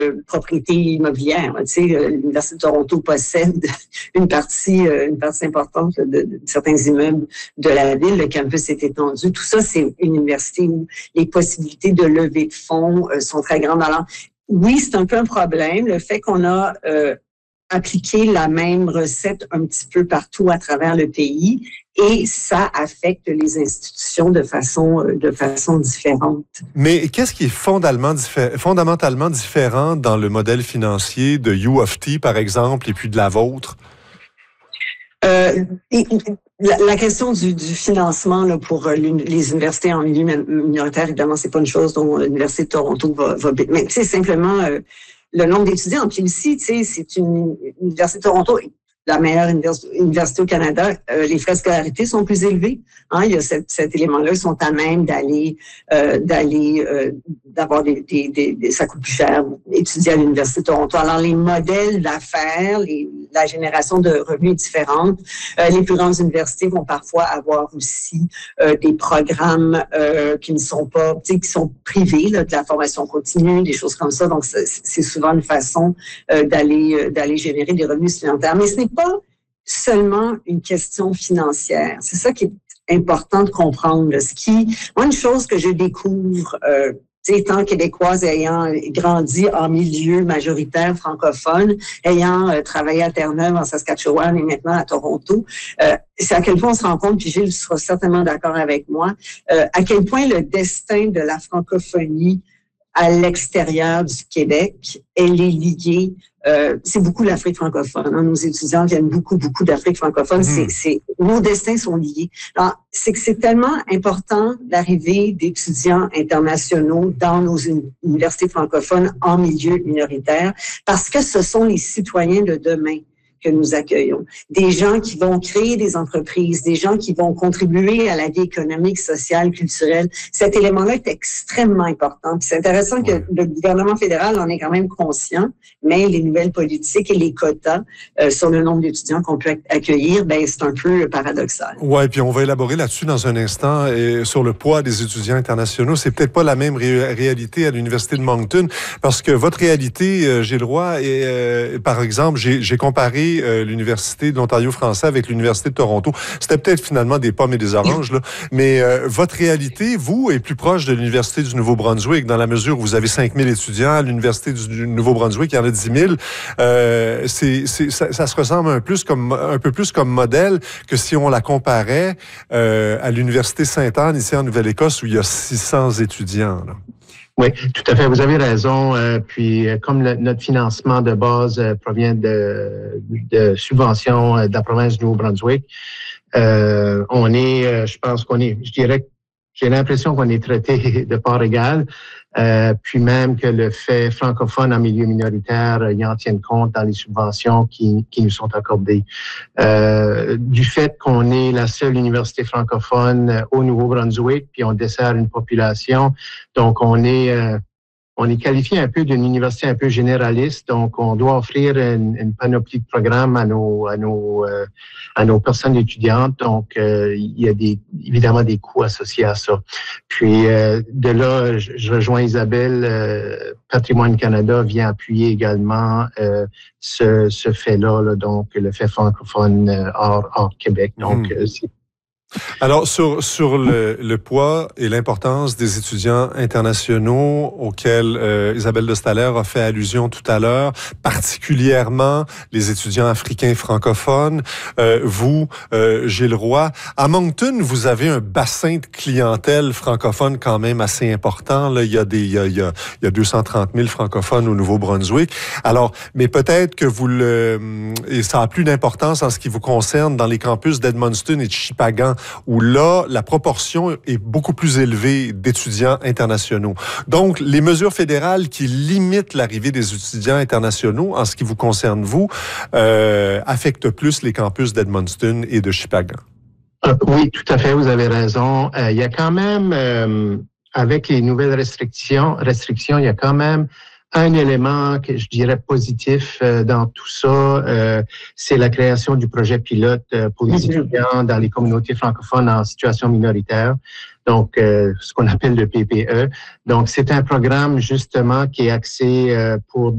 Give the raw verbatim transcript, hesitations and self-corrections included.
propriété immobilière. Tu sais, l'Université de Toronto possède une partie, une partie importante de, de certains immeubles de la ville. Le campus est étendu. Tout ça, c'est une université où les possibilités de levée de fonds sont très grandes. Alors, oui, c'est un peu un problème, le fait qu'on a euh, appliqué la même recette un petit peu partout à travers le pays, et ça affecte les institutions de façon de façon différente. Mais qu'est-ce qui est fondamentalement, diffé- fondamentalement différent dans le modèle financier de U of T, par exemple, et puis de la vôtre? Euh, et, la, la question du, du financement là, pour les universités en milieu minoritaire, évidemment, c'est pas une chose dont l'Université de Toronto va... va mais c'est simplement euh, le nombre d'étudiants. Puis ici, tu sais, c'est une Université de Toronto... la meilleure université au Canada, euh, les frais de scolarité sont plus élevés. Hein, il y a cet, cet élément-là, ils sont à même d'aller, euh, d'aller, euh, d'avoir des, des, des, des, ça coûte plus cher étudier à l'Université de Toronto. Alors, les modèles d'affaires, les, la génération de revenus est différente. Euh, les plus grandes universités vont parfois avoir aussi euh, des programmes euh, qui ne sont pas, tu sais, qui sont privés, là, de la formation continue, des choses comme ça. Donc, c'est, c'est souvent une façon euh, d'aller, euh, d'aller générer des revenus supplémentaires. Mais ce n'est pas seulement une question financière. C'est ça qui est important de comprendre. Ce qui, moi, une chose que je découvre, euh, étant québécoise, ayant grandi en milieu majoritaire francophone, ayant euh, travaillé à Terre-Neuve, en Saskatchewan et maintenant à Toronto, euh, c'est à quel point on se rend compte, puis Gilles sera certainement d'accord avec moi, euh, à quel point le destin de la francophonie à l'extérieur du Québec, elle est liée. Euh, c'est beaucoup l'Afrique francophone. Hein. Nos étudiants viennent beaucoup, beaucoup d'Afrique francophone. Mmh. C'est, c'est, nos destins sont liés. Alors, c'est que c'est tellement important l'arrivée d'étudiants internationaux dans nos universités francophones en milieu minoritaire, parce que ce sont les citoyens de demain que nous accueillons. Des gens qui vont créer des entreprises, des gens qui vont contribuer à la vie économique, sociale, culturelle. Cet élément-là est extrêmement important. Puis c'est intéressant ouais. que le gouvernement fédéral en est quand même conscient, mais les nouvelles politiques et les quotas euh, sur le nombre d'étudiants qu'on peut accueillir, ben c'est un peu paradoxal. Ouais, puis on va élaborer là-dessus dans un instant et sur le poids des étudiants internationaux. C'est peut-être pas la même ré- réalité à l'Université de Moncton, parce que votre réalité, euh, Gilles Roy, est, euh, par exemple, j'ai, j'ai comparé Euh, l'Université de l'Ontario français avec l'Université de Toronto. C'était peut-être finalement des pommes et des oranges, là. Mais euh, votre réalité, vous, est plus proche de l'Université du Nouveau-Brunswick, dans la mesure où vous avez cinq mille étudiants. À l'Université du Nouveau-Brunswick, il y en a dix mille. Euh, c'est, c'est, ça, ça se ressemble un, plus comme, un peu plus comme modèle que si on la comparait euh, à l'Université Sainte-Anne, ici en Nouvelle-Écosse, où il y a six cents étudiants, là. Oui, tout à fait. Vous avez raison. Euh, puis, euh, comme le, notre financement de base euh, provient de, de subventions euh, de la province du Nouveau-Brunswick, euh, on est, euh, je pense qu'on est, je dirais, j'ai l'impression qu'on est traité de part égale. Euh, puis même que le fait francophone en milieu minoritaire, euh, y en tiennent compte dans les subventions qui, qui nous sont accordées. Euh, du fait qu'on est la seule université francophone au Nouveau-Brunswick, puis on dessert une population, donc on est euh, on est qualifié un peu d'une université un peu généraliste, donc on doit offrir une, une panoplie de programmes à nos à nos euh, à nos personnes étudiantes. Donc euh, il y a des évidemment des coûts associés à ça. Puis euh, de là, je, je rejoins Isabelle. Euh, Patrimoine Canada vient appuyer également euh, ce, ce fait-là, là, donc le fait francophone euh, hors, hors Québec. Donc mmh. euh, c'est Alors, sur, sur le, le poids et l'importance des étudiants internationaux auxquels euh, Isabelle de Staël a fait allusion tout à l'heure, particulièrement les étudiants africains francophones, euh, vous, euh, Gilles Roy, à Moncton, vous avez un bassin de clientèle francophone quand même assez important. Là, il y a des, il y a, il y a, il y a deux cent trente mille francophones au Nouveau-Brunswick. Alors, mais peut-être que vous le, et ça a plus d'importance en ce qui vous concerne dans les campus d'Edmundston et de Shippagan, où là, la proportion est beaucoup plus élevée d'étudiants internationaux. Donc, les mesures fédérales qui limitent l'arrivée des étudiants internationaux, en ce qui vous concerne, vous, euh, affectent plus les campus d'Edmundston et de Shippagan. Euh, oui, tout à fait, vous avez raison. Euh, il y a quand même, euh, avec les nouvelles restrictions, restrictions, il y a quand même un élément que je dirais positif euh, dans tout ça, euh, c'est la création du projet pilote euh, pour les étudiants dans les communautés francophones en situation minoritaire, donc euh, ce qu'on appelle le P P E. Donc, c'est un programme justement qui est axé euh, pour